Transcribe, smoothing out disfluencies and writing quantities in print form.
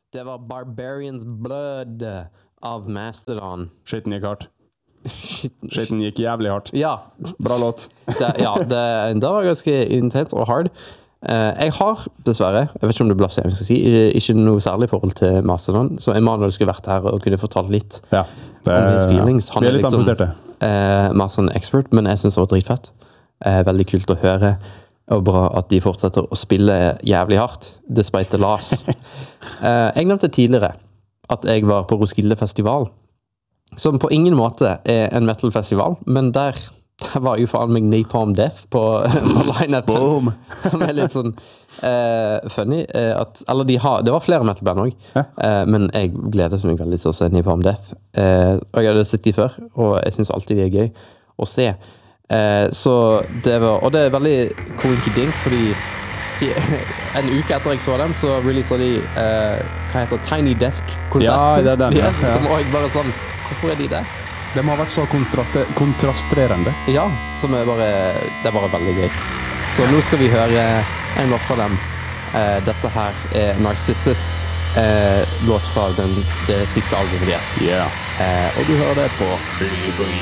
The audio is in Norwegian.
Det var Barbarian's Blood av Mastodon. Skitten gikk hardt. Skitten gikk jævlig hardt. Ja. Bra låt. Det var ganske intens og hard. Jeg har, dessverre, jeg vet ikke om det blir jeg skal si, ikke noe særlig forhold til Mastodon, så Emanuel skulle vært her og kunne fortalt litt om his feelings. Han vi litt amputerte. Mer sånn expert, men jeg synes det var dritfett. Veldig kult å høre, og bra at de fortsetter å spille jævlig hardt, despite the loss. Jeg nevnte tidligere at jeg var på Roskilde Festival, som på ingen måte en metal-festival, men der var jo faen meg Napalm Death på line-upen, som litt sånn funny. Det var flere metal-band også, men jeg gledet meg veldig til å se Napalm Death. Og jeg hadde sett de før, og jeg synes alltid det gøy å se. Så det er veldig koinkidink, fordi en uke etter jeg så dem, så releaser de hva heter Tiny Desk-konsert. Ja, det er den. Som også bare sånn, hvorfor er de der? Det må ha vært så kontrastrerende. Ja, det er bare veldig gøy. Så nå skal vi høre en låt fra dem. Dette her er Narcissus, låt fra det siste albumet deres. Og du hører det på